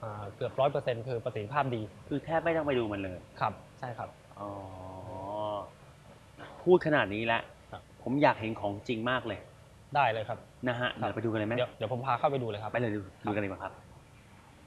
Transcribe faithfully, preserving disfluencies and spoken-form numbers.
เกือบร้อยเปอร์เซ็นต์คือประสิทธิภาพดีคือแทบไม่ต้องไปดูมันเลยครับใช่ครับอ๋อพูดขนาดนี้แล้วผมอยากเห็นของจริงมากเลยได้เลยครับนะฮะครับเดี๋ยวไปดูกันเลยไหมเดี๋ยวเดี๋ยวผมพาเข้าไปดูเลยครับไปเลยดูครับดูกันเลยดีกว่าครับ